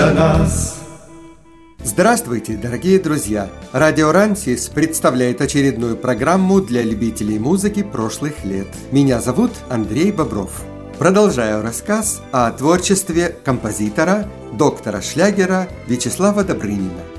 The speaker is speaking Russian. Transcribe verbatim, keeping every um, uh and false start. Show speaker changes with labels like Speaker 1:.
Speaker 1: нас.
Speaker 2: Здравствуйте, дорогие друзья! Радио Рансис представляет очередную программу для любителей музыки прошлых лет. Меня зовут Андрей Бобров. Продолжаю рассказ о творчестве композитора, доктора шлягера Вячеслава Добрынина.